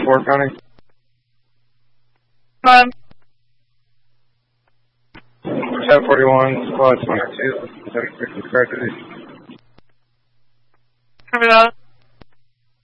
4 County. 1041, squad 22, 76 tragedy. Copy that.